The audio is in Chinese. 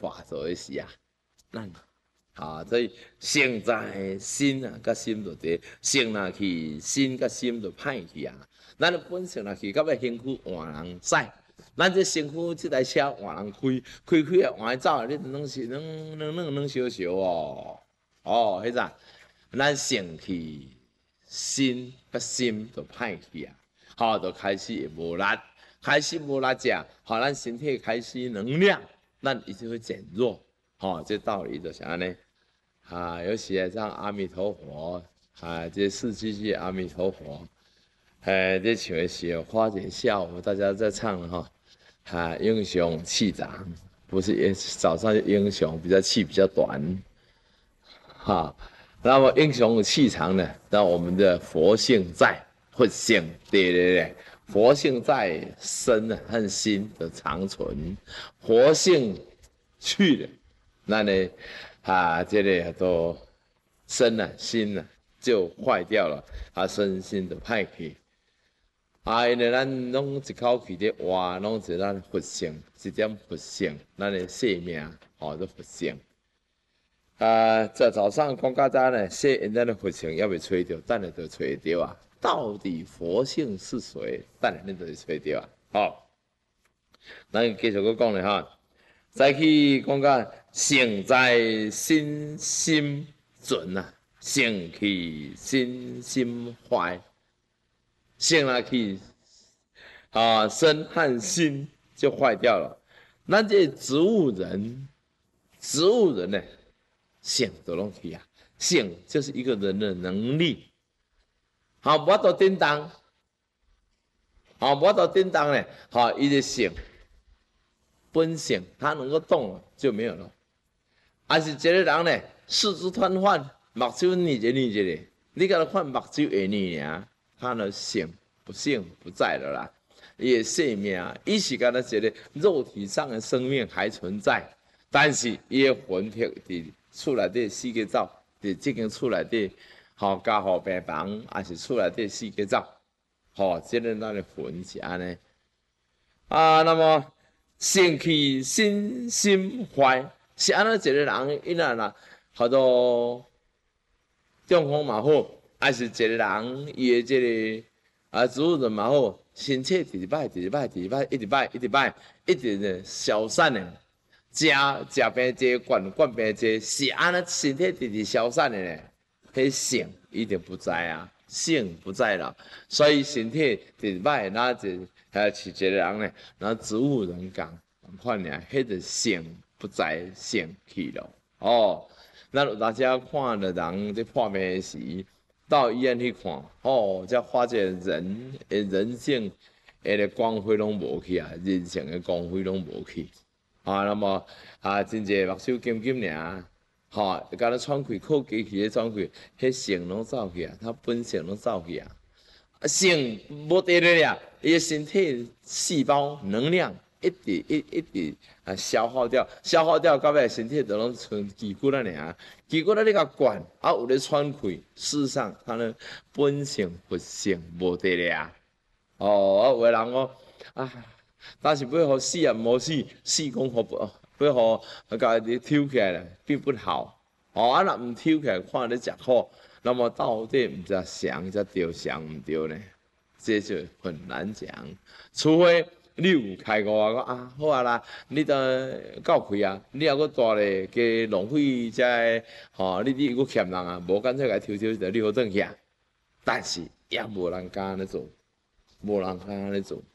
化做的是啊，咱所以性在心啊，甲心就对，性若去，心甲心就歹去啊。咱本性若去，到尾身躯换人驶，咱这身躯这台车换人开啊换走啊，你拢是两烧烧哦。迄咋？咱性去，心甲心就歹去啊，就开始会无力，开始无力者，咱身体开始能量，咱伊就会减弱。这道理就是安尼。尤其像阿弥陀佛，这四句句阿弥陀佛，这唱的时候，花姐下午大家在唱哈，英雄气长，不是早上英雄比较气比较短，那么英雄的气长呢？那我们的佛性在，佛性对，佛性在身和心的长存，佛性去了，那呢？这个都身心就坏掉了，身心就歹去。因为咱拢一口气咧活，拢是咱佛性，一点佛性，咱的生命都佛性。这早上讲到咱呢，咱的佛性要未找到，等下就找到啊。到底佛性是谁？等下你就找到啊。咱继续去讲咧再去讲到性在心心存性去心心坏，性去身和心就坏掉了。咱这植物人呢，性都拢去性就是一个人的能力。无到叮当，无到叮当呢，伊的性。本性，他能够动了就没有了。是一个人呢，四肢瘫痪，目睭捏一个，你给他看目睭会捏尔，他的性不在了啦。伊的生命，伊是干那一个肉体上的生命还存在，但是伊的魂魄伫厝内底四界走，伫这间厝内底，家护病房，还是厝内底四界走，这个咱的魂是安尼。那么。性去心心坏，是安怎一个人，伊若做中风嘛好，还是一个人伊的这个植物人嘛好，身体一直歹，一直呢消散呢，食病济，灌病济，是安尼身体一直消散的呢，迄性一定不在性不在了，所以身体一直歹，那就是一个人呢，那植物人讲款呢，迄个性不在，性去了。咱有当时看着人在破病时，到医院去看，才发现人性的光辉拢无去人性的光辉拢无去。那么真济目睭金尔，敢若喘气靠机器咧喘气，迄性拢走去他本性拢走去性无伫咧伊的身体细胞能量一直消耗掉，到尾身体就拢剩肌骨尔，肌骨你甲灌有咧喘气，事实上他的本性佛性无伫咧有的人但是要互死也无死，死讲要互家己抽起来了，并不好。若唔抽起来，看你食苦，那么到底唔知翔才对，翔唔对呢？这就很难讲，除非你有开悟好啦，你都够开你还阁大咧，加浪费这你阁欠人无干脆甲抽一下，你好转去但是也无人敢安尼做，无人敢安尼做。